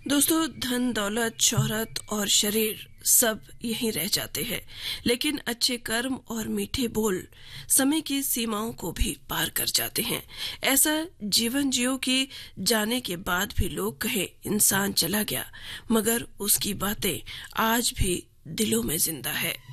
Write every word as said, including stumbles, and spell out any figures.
दोस्तों, धन दौलत, शोहरत और शरीर सब यहीं रह जाते हैं, लेकिन अच्छे कर्म और मीठे बोल समय की सीमाओं को भी पार कर जाते हैं। ऐसा जीवन जियो कि जाने के बाद भी लोग कहें इंसान चला गया, मगर उसकी बातें आज भी दिलों में जिंदा है।